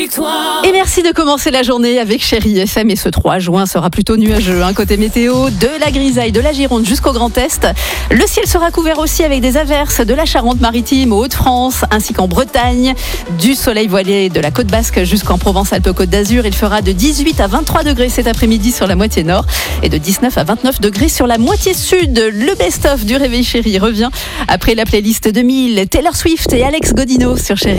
victoire. Et merci de commencer la journée avec Chérie FM. Et ce 3 juin sera plutôt nuageux. Côté météo, de la grisaille, de la Gironde jusqu'au Grand Est. Le ciel sera couvert aussi avec des averses de la Charente-Maritime aux Hauts-de-France, ainsi qu'en Bretagne. Du soleil voilé de la côte basque jusqu'en Provence-Alpes-Côte d'Azur. Il fera de 18 à 23 degrés cet après-midi sur la moitié nord et de 19 à 29 degrés sur la moitié sud. Le best-of du Réveil Chérie revient après la playlist 2000. Taylor Swift et Alex Godino sur Chérie.